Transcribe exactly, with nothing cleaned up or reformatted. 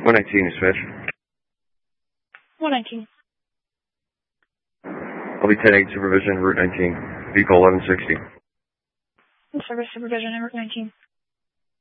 one nineteen, dispatch. one nineteen. I'll be ten eight supervision, Route nineteen. Vehicle eleven sixty. Service supervision, Route nineteen.